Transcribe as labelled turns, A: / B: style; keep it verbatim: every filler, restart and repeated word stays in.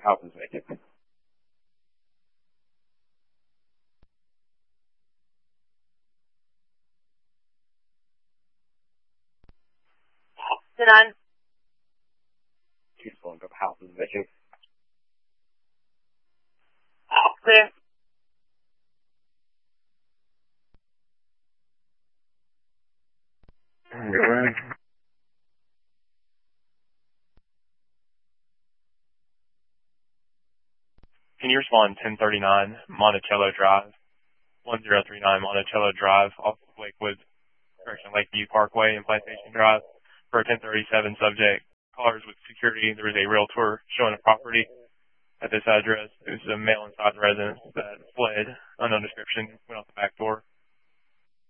A: house is vacant.
B: None.
A: Two phone number, house is vacant.
B: Clear.
A: Good.
C: Can you respond ten thirty-nine Monticello Drive, one zero three nine Monticello Drive off of Lakewood, correction, Lakeview Parkway and Plantation Drive for a ten thirty-seven subject. Callers with security. There was a realtor showing a property at this address. It was a male inside the residence that fled, unknown description, went out the back door.